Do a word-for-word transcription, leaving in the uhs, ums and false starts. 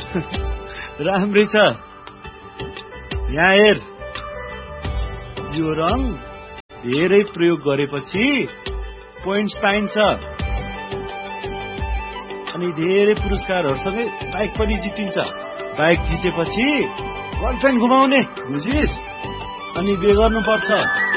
राम्रै छ। यहाँ हेर, यो रङ धेरै प्रयोग गरेपछि पोइन्ट्स पाइन्छ अनि धेरै पुरस्कारहरूसँगै बाइक पनि जितिन्छ। बाइक जितेपछि गर्लफ्रेन्ड घुमाउने बुझिस् अनि बे गर्नुपर्छ।